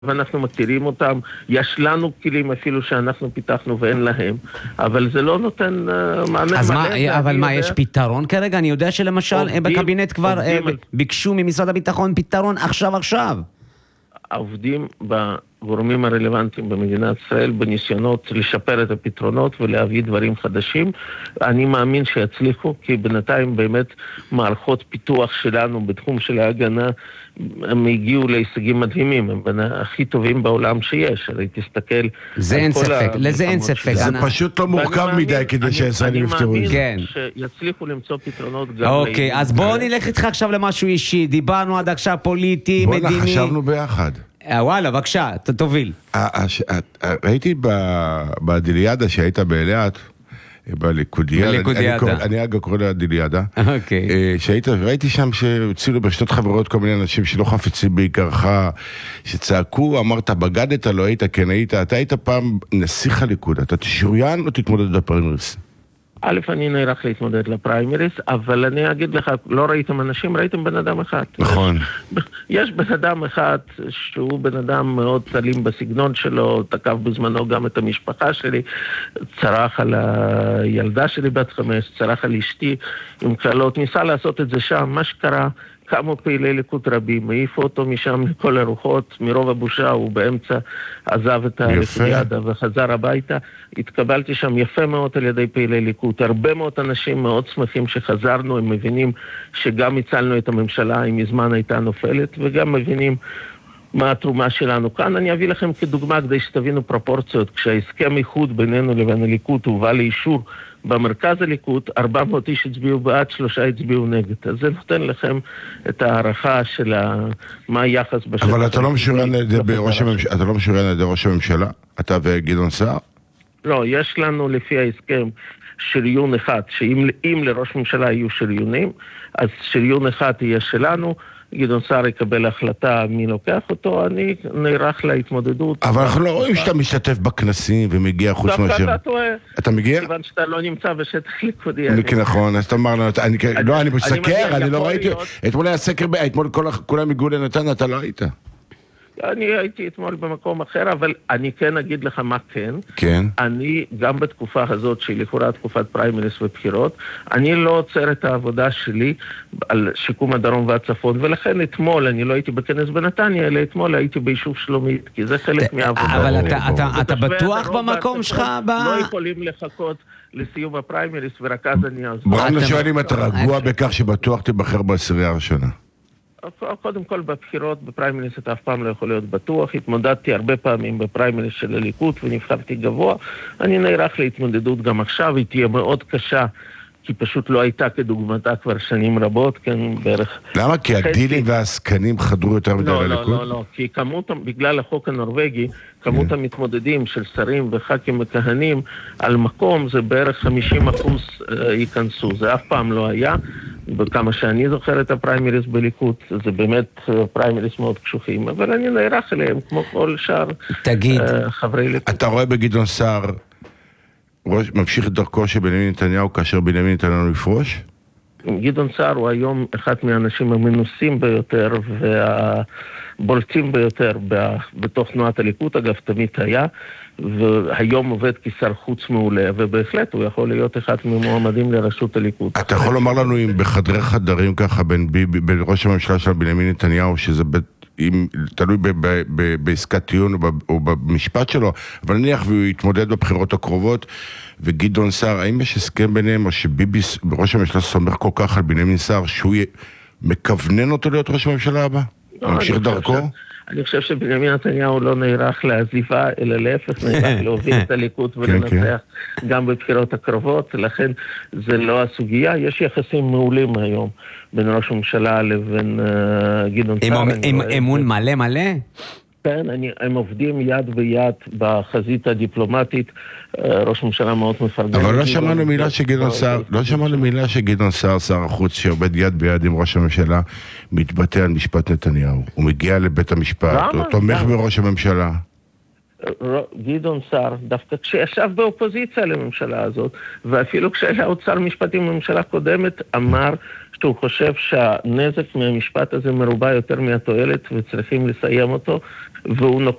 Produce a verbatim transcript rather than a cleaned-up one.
ואנחנו מכירים אותם, יש לנו כלים אפילו שאנחנו פיתחנו ואין להם, אבל זה לא נותן uh, מענה. אז מה, אבל מה, יש פתרון כרגע? אני יודע שלמשל עובדים, בקבינט כבר עובדים, uh, ביקשו ממשרד הביטחון פתרון עכשיו עכשיו. העובדים בגורמים הרלוונטיים במדינת ישראל בניסיונות לשפר את הפתרונות ולהביא דברים חדשים. אני מאמין שיצליחו, כי בינתיים באמת מערכות פיתוח שלנו בתחום של ההגנה הם הגיעו להישגים מדהימים, הם בין הכי טובים בעולם שיש. הרי תסתכל... זה אין ספק, לזה אין ספק. זה פשוט לא מורכב מדי כדי שהישראלים יפתרו את זה. אני מאמין שיצליחו למצוא פתרונות גם... אוקיי, אז בואו נלך איתך עכשיו למשהו אישי. דיברנו עד עכשיו פוליטי, מדיני... בואו חשבנו ביחד. וואלה, בבקשה, תוביל. ראיתי בדיליאדה שהיית באלעד, בליכודיאדה, אני אגב קורא לה דיליאדה, ראיתי שם שהצילו בשתות חברות כל מיני אנשים שלא חפצים בעיקרך, שצעקו, אמרת בגדת, לא היית, כן היית, אתה היית פעם נסיך הליכוד, אתה תשוריין או תתמודד בפריימריס? א', אני נערך להתמודד לפריימריס, אבל אני אגיד לך, לא ראיתם אנשים, ראיתם בן אדם אחד. נכון. יש בן אדם אחד שהוא בן אדם מאוד תלים בסגנון שלו, תקף בזמנו גם את המשפחה שלי, צרח על הילדה שלי בת חמש, צרח על אשתי עם קללות, ניסה לעשות את זה שם, מה שקרה, כמה פעילי ליכוד רבים, העיפו אותו משם לכל הרוחות, מרוב הבושה הוא באמצע עזב את הליכודיאדה וחזר הביתה. התקבלתי שם יפה מאוד על ידי פעילי ליכוד, הרבה מאוד אנשים מאוד שמחים שחזרנו, הם מבינים שגם הצלנו את הממשלה, היא מזמן הייתה נופלת, וגם מבינים מה התרומה שלנו כאן. אני אביא לכם כדוגמה כדי שתבינו פרופורציות, כשההסכם איחוד בינינו לבין הליכוד הובא לאישור במרכז הליכוד, ארבע מאות איש הצביעו בעד, שלושה הצביעו נגד. אז זה נותן לכם את הערכה של מה היחס בשטח. אבל אתה לא משורין על ידי ראש הממשלה? אתה וגדעון סער? לא, יש לנו לפי ההסכם שריון אחד, שאם לראש ממשלה יהיו שריונים, אז שריון אחד יהיה שלנו, גדעון סער יקבל החלטה מי לוקח אותו, אני נערך להתמודדות. אבל אנחנו לא רואים שאתה משתתף בכנסים ומגיע חוץ מאשר... אתה טועה. אתה מגיע? כיוון שאתה לא נמצא בשטח ליכודי. נכון, אז אתה אומר לנו, לא, אני מסקר, אני לא ראיתי, אתמול היה סקר, אתמול כולם הגיעו לנתניה, אתה לא היית. אני הייתי אתמול במקום אחר, אבל אני כן אגיד לך מה כן. כן. אני, גם בתקופה הזאת, שהיא לכאורה תקופת פריימריס ובחירות, אני לא עוצר את העבודה שלי על שיקום הדרום והצפון, ולכן אתמול, אני לא הייתי בכנס בנתניה, אלא אתמול הייתי ביישוב שלומית, כי זה חלק מהעבודה. אבל אתה בטוח במקום שלך? לא יכולים לחכות לסיום הפריימריס, ורק אז אני אעזור. בואו שואל אם אתה רגוע בכך שבטוח תבחר בעשירייה הראשונה. קודם כל בפחירות, בפריימריס אתה אף פעם לא יכול להיות בטוח. התמודדתי הרבה פעמים בפריימריס של הליכוד ונבחרתי גבוה. אני נערך להתמודדות גם עכשיו, היא תהיה מאוד קשה, כי פשוט לא הייתה כדוגמתה כבר שנים רבות, כן, בערך... למה? כי הדילים והעסקנים חדרו יותר מדי לליכוד? לא, לא, לא, כי כמות, בגלל החוק הנורווגי, כמות המתמודדים של שרים וח"כים מכהנים על מקום, זה בערך חמישים אחוז ייכנסו. זה אף פעם לא היה. בכמה שאני זוכר את הפריימריס בליכוד, זה באמת פריימריס מאוד קשוחים, אבל אני נערך אליהם כמו כל שאר חברי ליכוד. אתה רואה בגדעון סער ממשיך את דרכו של בנימין נתניהו כאשר בנימין נתניהו יפרוש? גדעון סער הוא היום אחד מהאנשים המנוסים ביותר והבולטים ביותר בתוך תנועת הליכוד, אגב תמיד היה, והיום עובד כשר חוץ מעולה, ובהחלט הוא יכול להיות אחד ממועמדים לראשות הליכוד. אתה יכול לומר לנו אם בחדרי חדרים ככה בין, בין, בין ראש הממשלה של בנימין נתניהו, שזה ב, אם, תלוי ב, ב, ב, בעסקת טיעון או, ב, או במשפט שלו, אבל נניח והוא יתמודד בבחירות הקרובות, וגדעון סער, האם יש הסכם ביניהם, או שביבי, ראש הממשלה סומך כל כך על בנימין סער, שהוא מכוונן אותו להיות ראש הממשלה הבא? ממשיך דרכו? אני חושב שבנימין נתניהו לא נערך לעזיבה, אלא להפך נערך להוביל את הליכוד ולנצח גם בבחירות הקרובות, לכן זה לא הסוגיה. יש יחסים מעולים היום בין ראש הממשלה לבין גדעון סער. אמון מלא מלא? כן, הם עובדים יד ביד בחזית הדיפלומטית, ראש ממשלה מאוד מפרגן. אבל לא שמענו מילה שגדעון סער, לא שמענו מילה שגדעון סער, שר החוץ שעובד יד ביד עם ראש הממשלה, מתבטא על משפט נתניהו. הוא מגיע לבית המשפט, הוא תומך בראש הממשלה. גדעון סער, דווקא כשישב באופוזיציה לממשלה הזאת, ואפילו כשהיה עוד שר משפטים בממשלה קודמת, אמר שהוא חושב שהנזק מהמשפט הזה מרובה יותר מהתועלת וצריכים לסיים אותו, והוא